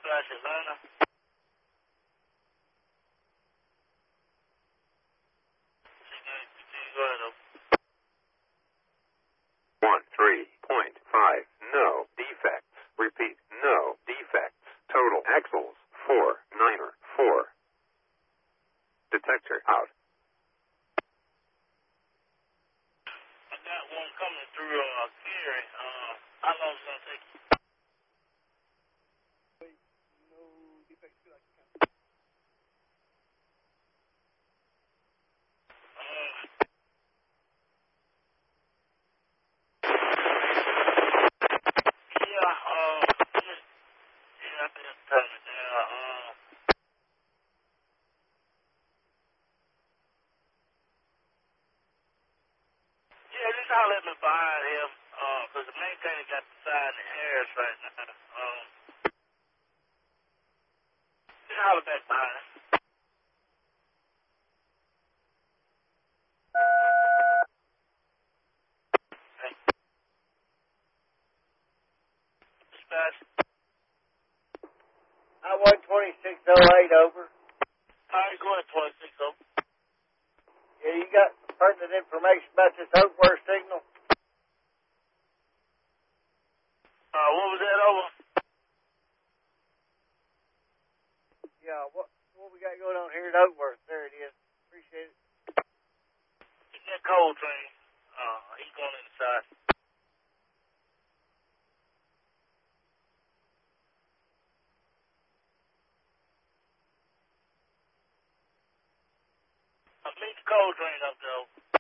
Dispatch Atlanta. Go ahead, over. 13.5. No defects. Repeat. No defects. Total axles 494. Detector out. I got one coming through Gary. How long is it gonna take you? No defects. I think it's turning it down. Just holler at me behind him, because the maintainer got the side in the hairs right now. Just holler back behind him. Hey. Dispatch. I 12608 over. Alright, go ahead, 26 over. Yeah, you got pertinent information about this Oakworth signal? What was that over? Yeah, what we got going on here at Oakworth? There it is. Appreciate it. It's that cold train. He's going inside. Meet the cold train up there.